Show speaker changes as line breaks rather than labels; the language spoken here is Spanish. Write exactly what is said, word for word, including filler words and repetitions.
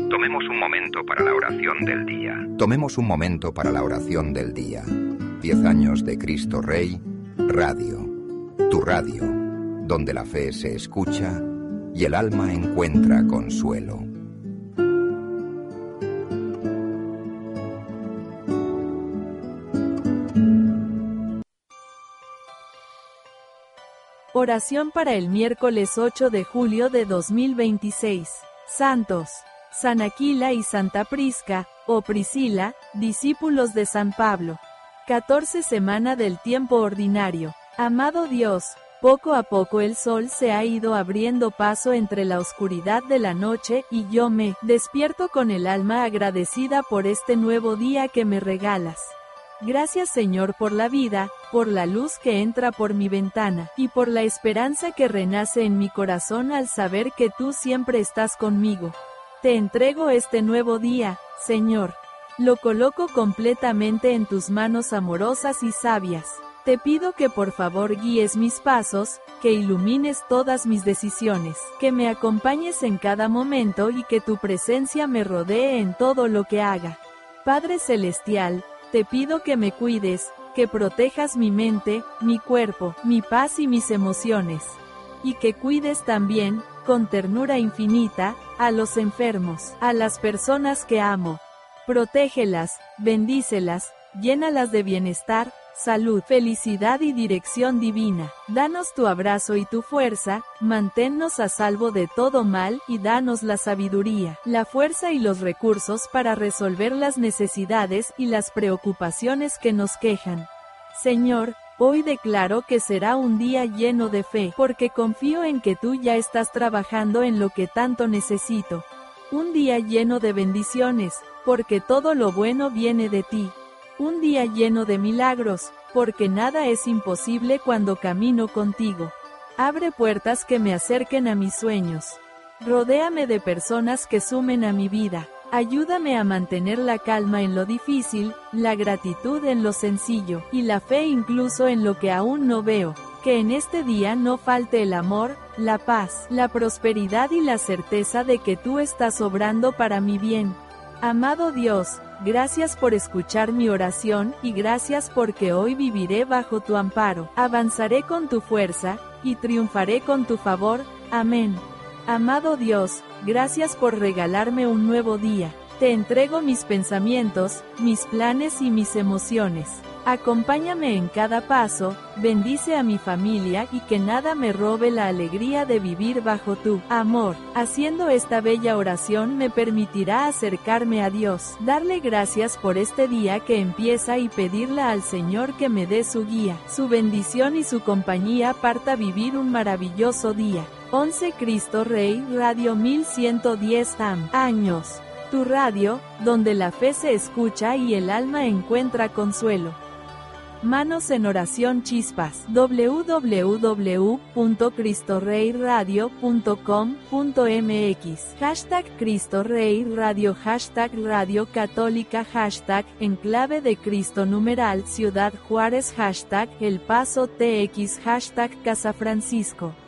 Tomemos un momento para la oración del día. Tomemos un momento para la oración del día. Diez años de Cristo Rey, Radio. Tu radio, donde la fe se escucha y el alma encuentra consuelo.
Oración para el miércoles ocho de julio de dos mil veintiséis. Santos: San Aquila y Santa Prisca, o Priscila, discípulos de San Pablo. catorce Semana del tiempo ordinario. Amado Dios, poco a poco el sol se ha ido abriendo paso entre la oscuridad de la noche y yo me despierto con el alma agradecida por este nuevo día que me regalas. Gracias, Señor, por la vida, por la luz que entra por mi ventana, y por la esperanza que renace en mi corazón al saber que tú siempre estás conmigo. Te entrego este nuevo día, Señor. Lo coloco completamente en tus manos amorosas y sabias. Te pido que por favor guíes mis pasos, que ilumines todas mis decisiones, que me acompañes en cada momento y que tu presencia me rodee en todo lo que haga. Padre Celestial, te pido que me cuides, que protejas mi mente, mi cuerpo, mi paz y mis emociones. Y que cuides también, con ternura infinita, a los enfermos, a las personas que amo. Protégelas, bendícelas, llénalas de bienestar, salud, felicidad y dirección divina. Danos tu abrazo y tu fuerza, manténnos a salvo de todo mal y danos la sabiduría, la fuerza y los recursos para resolver las necesidades y las preocupaciones que nos quejan. Señor, hoy declaro que será un día lleno de fe, porque confío en que tú ya estás trabajando en lo que tanto necesito. Un día lleno de bendiciones, porque todo lo bueno viene de ti. Un día lleno de milagros, porque nada es imposible cuando camino contigo. Abre puertas que me acerquen a mis sueños. Rodéame de personas que sumen a mi vida. Ayúdame a mantener la calma en lo difícil, la gratitud en lo sencillo, y la fe incluso en lo que aún no veo. Que en este día no falte el amor, la paz, la prosperidad y la certeza de que tú estás obrando para mi bien. Amado Dios, gracias por escuchar mi oración, y gracias porque hoy viviré bajo tu amparo, avanzaré con tu fuerza, y triunfaré con tu favor. Amén. Amado Dios, gracias por regalarme un nuevo día. Te entrego mis pensamientos, mis planes y mis emociones. Acompáñame en cada paso, bendice a mi familia y que nada me robe la alegría de vivir bajo tu amor. Haciendo esta bella oración me permitirá acercarme a Dios, darle gracias por este día que empieza y pedirle al Señor que me dé su guía, su bendición y su compañía para vivir un maravilloso día. once Cristo Rey Radio mil ciento diez A M años. Tu radio, donde la fe se escucha y el alma encuentra consuelo. Manos en oración chispas. w w w punto cristo rey radio punto com punto m x. Hashtag Cristo Rey Radio. Hashtag Radio Católica. Hashtag Enclave de Cristo numeral Ciudad Juárez. Hashtag El Paso T X. Hashtag Casa Francisco.